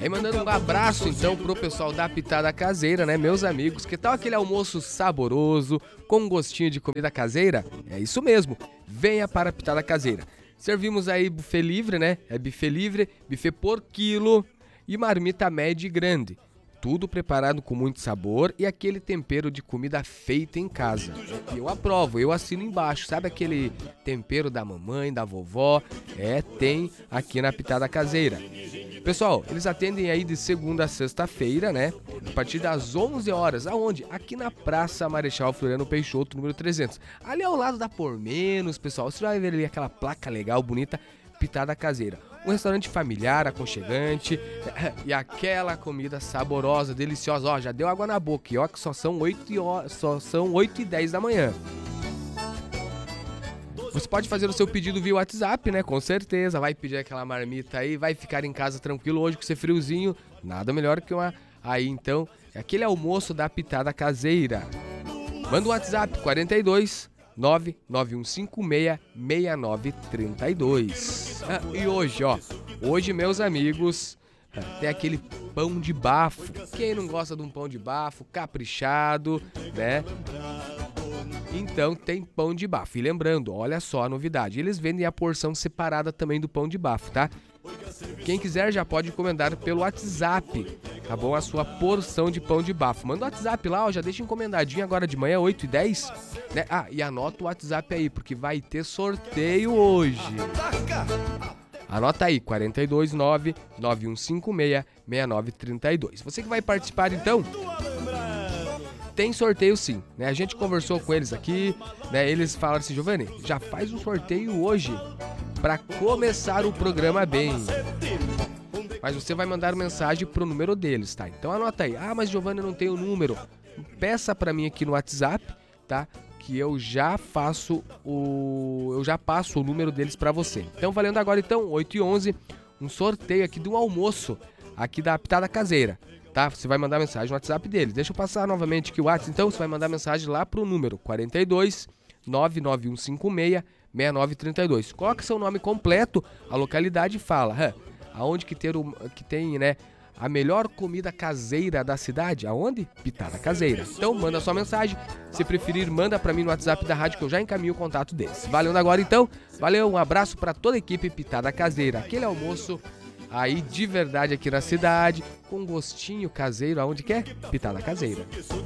Aí mandando um abraço então pro pessoal da Pitada Caseira, né, meus amigos. Que tal aquele almoço saboroso, com um gostinho de comida caseira? É isso mesmo, venha para a Pitada Caseira. Servimos aí buffet livre, né, é buffet livre, buffet por quilo e marmita média e grande. Tudo preparado com muito sabor e aquele tempero de comida feita em casa. Eu aprovo, eu assino embaixo. Sabe aquele tempero da mamãe, da vovó? Tem aqui na Pitada Caseira. Pessoal, eles atendem aí de segunda a sexta-feira, né? A partir das 11 horas. Aonde? Aqui na Praça Marechal Floriano Peixoto, número 300. Ali ao lado da Por Menos, pessoal. Você vai ver ali aquela placa legal, bonita, Pitada Caseira. Um restaurante familiar, aconchegante e aquela comida saborosa, deliciosa. Ó, já deu água na boca. E ó, que só são 8h10 da manhã. Você pode fazer o seu pedido via WhatsApp, né? Com certeza. Vai pedir aquela marmita aí, vai ficar em casa tranquilo hoje com esse friozinho. Nada melhor que uma... Aí, então, é aquele almoço da Pitada Caseira. Manda o WhatsApp 42 99156 6932. E hoje, ó, meus amigos, tem aquele pão de bafo. Quem não gosta de um pão de bafo, caprichado, né? Então tem pão de bafo. E lembrando, olha só a novidade, eles vendem a porção separada também do pão de bafo, tá? Quem quiser já pode encomendar pelo WhatsApp, tá bom? A sua porção de pão de bafo. Manda o WhatsApp lá, ó, já deixa encomendadinho agora de manhã, 8h10, né? E anota o WhatsApp aí, porque vai ter sorteio hoje. Anota aí, 429-9156-6932. Você que vai participar, então, tem sorteio sim, né? A gente conversou com eles aqui, né? Eles falaram assim, Giovanni, já faz um sorteio hoje para começar o programa bem. Mas você vai mandar mensagem pro número deles, tá? Então anota aí. Mas Giovanni, eu não tenho o número. Peça para mim aqui no WhatsApp, tá? Que eu já passo o número deles para você. Então valendo agora então, 8h11, um sorteio aqui do almoço aqui da Pitada Caseira. Tá? Você vai mandar mensagem no WhatsApp deles. Deixa eu passar novamente aqui o WhatsApp. Então você vai mandar mensagem lá pro número 42 99156 6932. Coloca seu nome completo, a localidade e fala. Aonde que tem, né, a melhor comida caseira da cidade? Aonde? Pitada Caseira. Então manda sua mensagem. Se preferir, manda pra mim no WhatsApp da rádio que eu já encaminho o contato deles. Valeu agora então. Valeu, um abraço pra toda a equipe Pitada Caseira. Aquele almoço aí de verdade aqui na cidade, com gostinho caseiro, aonde quer? Pitada Caseira.